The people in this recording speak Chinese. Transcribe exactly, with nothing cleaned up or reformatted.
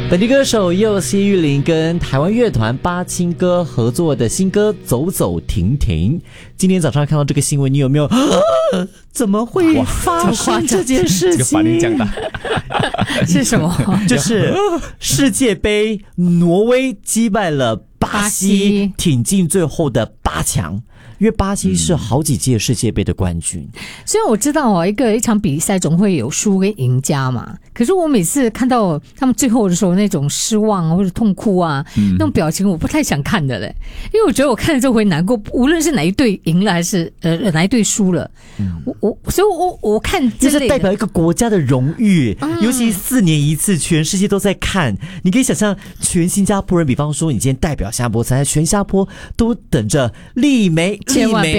本地歌手佑希玉林跟台湾乐团八青歌合作的新歌《走走停停》，今天早上看到这个新闻，你有没有？啊、怎么会发生这件事情？ 这个反应这样大是什么？ 就是世界杯，挪威击败了巴西，挺进最后的八强。因为巴西是好几届世界杯的冠军， 嗯、虽然我知道哦，一个一场比赛总会有输跟赢家嘛，可是我每次看到他们最后的时候那种失望或者痛哭啊，嗯、那种表情，我不太想看的嘞，因为我觉得我看了之后会难过，无论是哪一队赢了还是呃哪一队输了，嗯、我我所以我我看这是代表一个国家的荣誉，嗯、尤其四年一次，全世界都在看，你可以想象全新加坡人，比方说你今天代表新加坡参赛，全新加坡都等着丽梅。 千万不要